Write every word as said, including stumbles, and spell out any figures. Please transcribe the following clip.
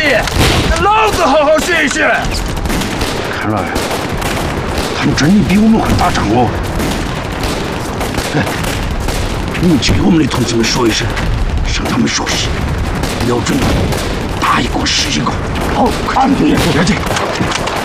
爷，让老子好好学一学。 看来他们真的比我们会打仗哦。哎，你们去给我们的同志们说一声，向他们学习，瞄准打一个是一个。好，看你，别急。